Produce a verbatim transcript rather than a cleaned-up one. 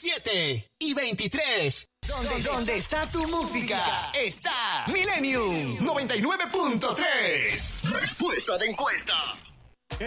siete y veintitrés. ¿Dónde, ¿Dónde está tu música? Está Millennium noventa y nueve punto tres. Respuesta de encuesta.